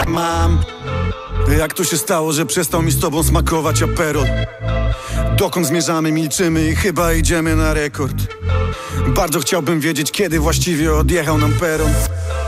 mam. Jak to się stało, że przestał mi z tobą smakować aperol? Dokąd zmierzamy, milczymy i chyba idziemy na rekord. Bardzo chciałbym wiedzieć, kiedy właściwie odjechał nam peron.